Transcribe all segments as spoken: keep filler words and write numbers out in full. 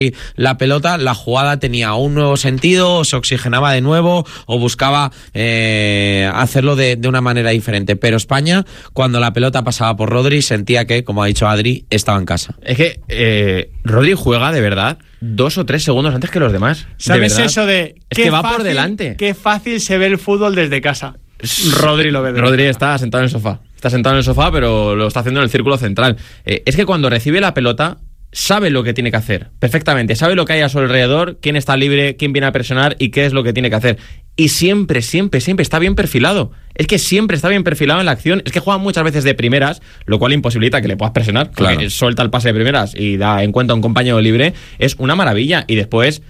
la pelota, la jugada tenía un nuevo sentido, o se oxigenaba de nuevo o buscaba eh, hacerlo de, de una manera diferente. Pero España, cuando la pelota pasaba por Rodri, sentía que, como ha dicho Adri, estaba en casa. Es que eh, Rodri juega de verdad dos o tres segundos antes que los demás. ¿Sabes de eso de es qué que va fácil, por delante? Qué fácil se ve el fútbol desde casa. Rodri lo ve. Rodri está sentado en el sofá. Está sentado en el sofá, pero lo está haciendo en el círculo central. Eh, es que cuando recibe la pelota, sabe lo que tiene que hacer perfectamente, sabe lo que hay a su alrededor, quién está libre, quién viene a presionar y qué es lo que tiene que hacer. Y siempre, siempre, siempre está bien perfilado. Es que siempre está bien perfilado en la acción. Es que juega muchas veces de primeras, lo cual imposibilita que le puedas presionar. Claro. Porque suelta el pase de primeras y da en cuenta a un compañero libre. Es una maravilla. Y después,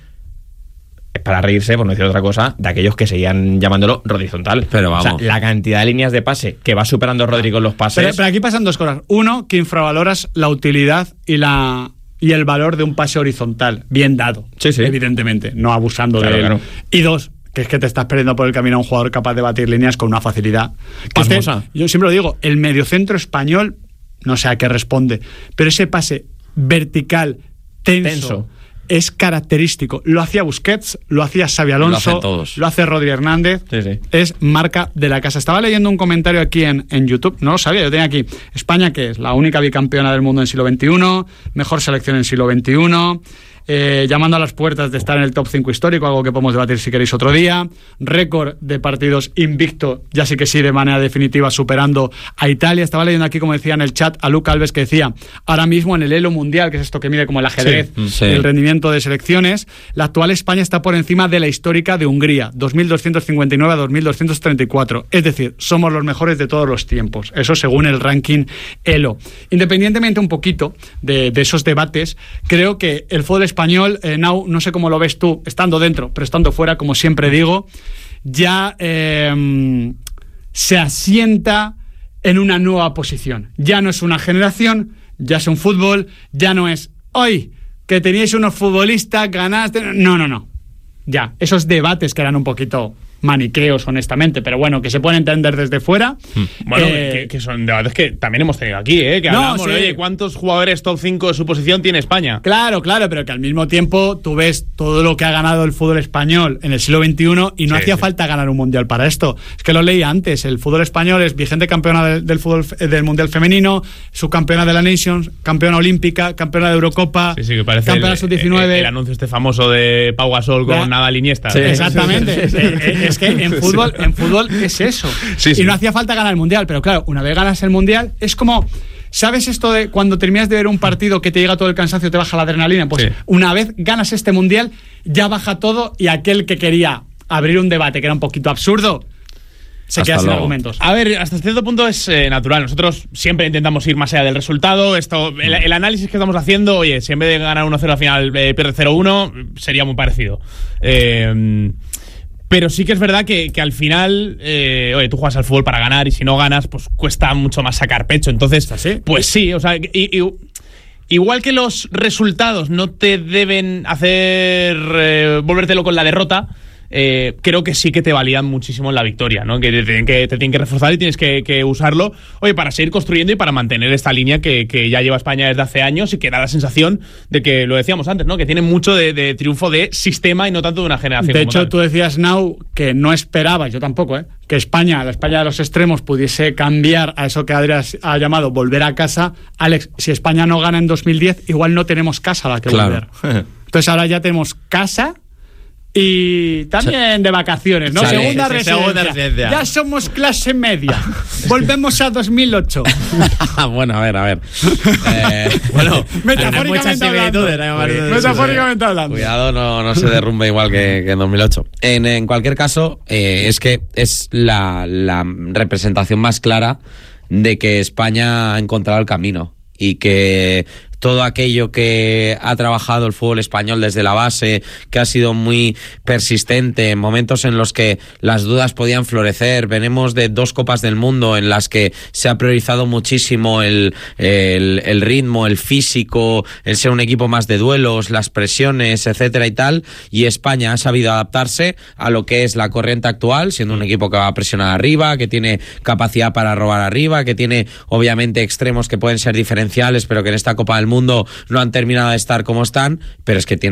para reírse, por no decir otra cosa, de aquellos que seguían llamándolo horizontal. Pero vamos. O sea, la cantidad de líneas de pase que va superando Rodri con los pases. Pero, pero aquí pasan dos cosas. Uno, que infravaloras la utilidad y la y el valor de un pase horizontal bien dado. Sí, sí. Evidentemente, no abusando Claro, de él. claro. Y dos, que es que te estás perdiendo por el camino a un jugador capaz de batir líneas con una facilidad. Pasmosa. Yo siempre lo digo, el mediocentro español, no sé a qué responde, pero ese pase vertical, tenso, Tenso. es característico. Lo hacía Busquets, lo hacía Xabi Alonso, Lo hacen todos. lo hace Rodri Hernández. Sí, sí. Es marca de la casa. Estaba leyendo un comentario aquí en, en YouTube, no lo sabía, yo tenía aquí: España, que es la única bicampeona del mundo en siglo veintiuno, mejor selección en siglo veintiuno, eh, llamando a las puertas de estar en el top cinco histórico, algo que podemos debatir si queréis otro día, récord de partidos invicto, ya sí que sí, de manera definitiva, superando a Italia. Estaba leyendo aquí, como decía en el chat, a Luca Alves, que decía, ahora mismo en el Elo Mundial, que es esto que mide como el ajedrez, Sí, sí. el rendimiento de selecciones, la actual España está por encima de la histórica de Hungría, dos mil doscientos cincuenta y nueve a dos mil doscientos treinta y cuatro. Es decir, somos los mejores de todos los tiempos. Eso según el ranking Elo. Independientemente un poquito de, de esos debates, creo que el fútbol español, eh, Nau, no sé cómo lo ves tú, estando dentro, pero estando fuera, como siempre digo, ya eh, se asienta en una nueva posición. Ya no es una generación, ya es un fútbol, ya no es hoy que teníais unos futbolistas, ganaste. No, no, no. Ya, esos debates que eran un poquito maniqueos, honestamente, pero bueno, que se pueden entender desde fuera. Bueno, eh, que, que son debates que también hemos tenido aquí, ¿eh? Que No, hablamos, sí. oye, ¿cuántos jugadores top cinco de su posición tiene España? Claro, claro, pero que al mismo tiempo tú ves todo lo que ha ganado el fútbol español en el siglo veintiuno y no Sí, hacía sí. falta ganar un mundial para esto. Es que lo leí antes, el fútbol español es vigente campeona del, del fútbol del mundial femenino, subcampeona de la Nations, campeona olímpica, campeona de Eurocopa, Sí, sí, que parece campeona el, sub diecinueve. el, el anuncio este famoso de Pau Gasol con Ya. Nadal Iniesta. Sí, exactamente. Es, es- es que en fútbol, en fútbol es eso. Sí, sí. Y no hacía falta ganar el mundial, pero claro, una vez ganas el mundial, es como, ¿sabes esto de cuando terminas de ver un partido que te llega todo el cansancio, te baja la adrenalina? Pues Sí. una vez ganas este mundial, ya baja todo y aquel que quería abrir un debate que era un poquito absurdo, se Hasta queda sin luego. argumentos. A ver, hasta cierto punto es eh, natural. Nosotros siempre intentamos ir más allá del resultado. Esto, el, el análisis que estamos haciendo, oye, si en vez de ganar uno cero al final eh, pierde cero uno, sería muy parecido. Eh, pero sí que es verdad que, que al final, eh, oye, tú juegas al fútbol para ganar y si no ganas, pues cuesta mucho más sacar pecho. Entonces, ¿Así? pues sí, o sea, y, y- igual que los resultados no te deben hacer eh, volvértelo con la derrota, eh, creo que sí que te validan muchísimo en la victoria, ¿no? Que te tienen que, te tienen que reforzar y tienes que, que usarlo, oye, para seguir construyendo y para mantener esta línea que, que ya lleva España desde hace años y que da la sensación de que, lo decíamos antes, ¿no? Que tiene mucho de, de triunfo de sistema y no tanto de una generación. De como hecho, tal. tú decías, Nau, que no esperabas, yo tampoco, ¿eh? que España, la España de los extremos, pudiese cambiar a eso que Adrián ha llamado volver a casa. Alex, si España no gana en dos mil diez, igual no tenemos casa a la que Claro. volver. Entonces ahora ya tenemos casa y también de vacaciones, ¿no? Sale. Segunda, Sí, sí, residencia. segunda residencia. Ya somos clase media. Volvemos a dos mil ocho. Bueno, a ver, a ver. Eh, Bueno, Metafóricamente hablando. Metafóricamente hablando. Cuidado, no, no se derrumbe igual que, que en dos mil ocho. En, en cualquier caso, eh, es que es la, la representación más clara de que España ha encontrado el camino y que todo aquello que ha trabajado el fútbol español desde la base, que ha sido muy persistente en momentos en los que las dudas podían florecer. Venimos de dos Copas del Mundo en las que se ha priorizado muchísimo el, el, el ritmo, el físico, el ser un equipo más de duelos, las presiones, etcétera y tal, y España ha sabido adaptarse a lo que es la corriente actual, siendo un equipo que va a presionar arriba, que tiene capacidad para robar arriba, que tiene obviamente extremos que pueden ser diferenciales, pero que en esta Copa del mundo no han terminado de estar como están, pero es que tienen